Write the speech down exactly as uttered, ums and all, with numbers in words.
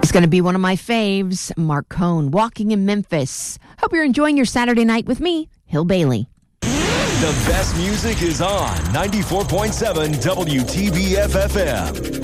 It's going to be one of my faves, Mark Cohn, Walking in Memphis. Hope you're enjoying your Saturday night with me, Hill Bailey. The best music is on ninety-four point seven W T B F F M.